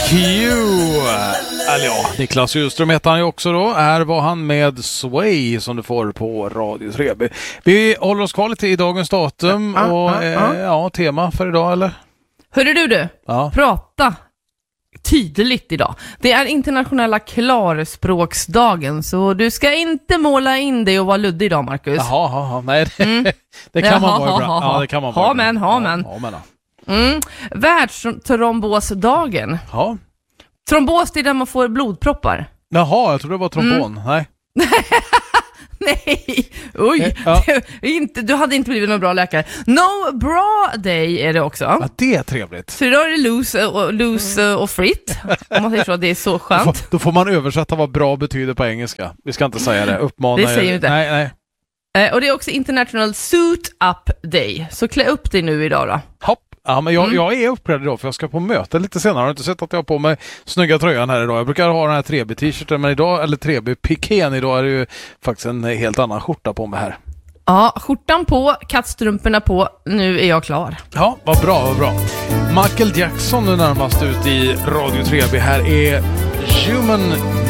Eller ja, Niklas Ljusström heter han ju också då. Här var han med Sway som du får på Radio 3. Vi håller oss kvar lite i dagens datum och tema för idag, eller? Hörru du, prata tydligt idag. Det är internationella klarspråksdagen, så du ska inte måla in dig och vara luddig idag, Marcus. Jaha, nej, det kan man vara ibland. Ja, det kan man vara. Världstrombossdagen. Ja. Trombos, det är där man får blodproppar. Jaha, jag tror det var trombon. Nej. Nej, du hade inte blivit någon bra läkare. No bra day är det också. Ja, det är trevligt. Så idag är det loose och fritt. Om man säger så, det är så skönt. Då får man översätta vad bra betyder på engelska. Vi ska inte säga det. Det säger inte. Nej. Och det är också International Suit Up Day. Så klä upp dig nu idag då. Hopp. Ja, men jag är uppklädd idag för jag ska på möte lite senare. Jag har inte sett att jag har på mig snygga tröjan här idag. Jag brukar ha den här 3B-t-shirten, men idag, eller 3B-pikén, idag är det ju faktiskt en helt annan skjorta på mig här. Ja, skjortan på, kattstrumporna på, nu är jag klar. Ja, vad bra. Michael Jackson nu närmast ut i Radio 3B. Här är Human